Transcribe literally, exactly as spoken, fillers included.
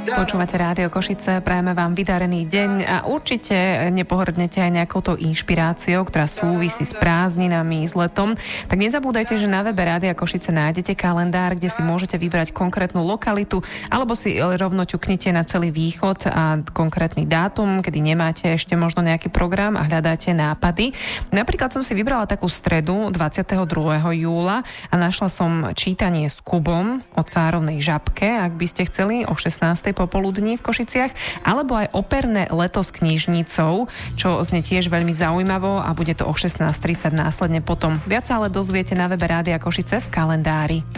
Počúvate Rádio Košice, prajeme vám vydarený deň a určite nepohrdnete aj nejakou tou inšpiráciou, ktorá súvisí s prázdninami, s letom. Tak nezabúdajte, že na webe Rádia Košice nájdete kalendár, kde si môžete vybrať konkrétnu lokalitu, alebo si rovno ťuknite na celý východ a konkrétny dátum, kedy nemáte ešte možno nejaký program a hľadáte nápady. Napríklad som si vybrala takú stredu dvadsiateho druhého júla a našla som čítanie s Kubom o Cárovnej žabke, ak by ste chceli, o šestnástej popoludní v Košiciach, alebo aj operné leto s knižnicou, čo znie tiež veľmi zaujímavo a bude to o šestnásť tridsať následne potom. Viac ale dozviete na webe Rádia Košice v kalendári.